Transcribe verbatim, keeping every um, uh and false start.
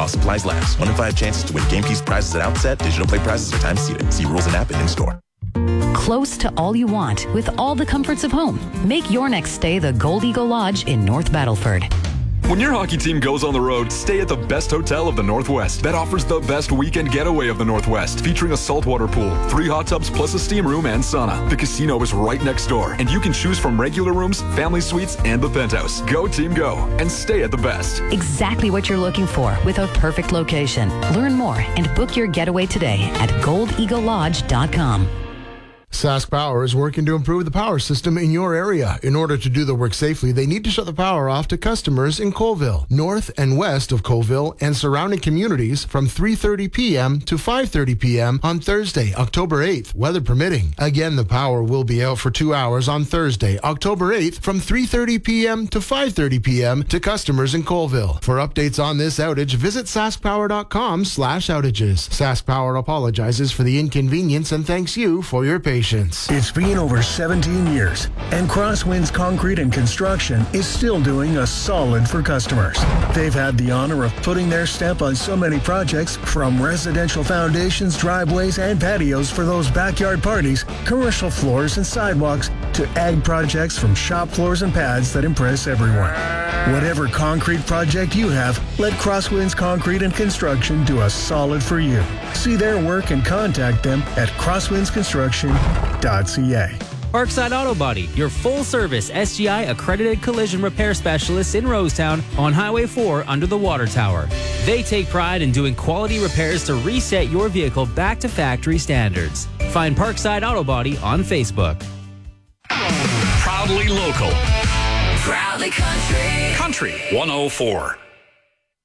while supplies last. One in five chances to win game piece prizes at Outset. Digital play prizes are time seated. See rules and app and in-store. Close to all you want with all the comforts of home. Make your next stay the Gold Eagle Lodge in North Battleford. When your hockey team goes on the road, stay at the best hotel of the Northwest. That offers the best weekend getaway of the Northwest, featuring a saltwater pool, three hot tubs plus a steam room and sauna. The casino is right next door, and you can choose from regular rooms, family suites, and the penthouse. Go team go, and stay at the best. Exactly what you're looking for with a perfect location. Learn more and book your getaway today at gold eagle lodge dot com. Sask Power is working to improve the power system in your area. In order to do the work safely, they need to shut the power off to customers in Colville, north and west of Colville, and surrounding communities from three thirty p.m. to five thirty p.m. on Thursday, October eighth, weather permitting. Again, the power will be out for two hours on Thursday, October eighth, from three thirty p.m. to five thirty p.m. to customers in Colville. For updates on this outage, visit sask power dot com slash outages. Sask Power apologizes for the inconvenience and thanks you for your patience. It's been over seventeen years, and Crosswinds Concrete and Construction is still doing a solid for customers. They've had the honor of putting their stamp on so many projects, from residential foundations, driveways, and patios for those backyard parties, commercial floors and sidewalks, to ag projects from shop floors and pads that impress everyone. Whatever concrete project you have, let Crosswinds Concrete and Construction do a solid for you. See their work and contact them at crosswinds construction dot c a. Parkside Auto Body, your full-service S G I-accredited collision repair specialists in Rosetown on Highway four under the water tower. They take pride in doing quality repairs to reset your vehicle back to factory standards. Find Parkside Auto Body on Facebook. Proudly local. Proudly country. Country one oh four.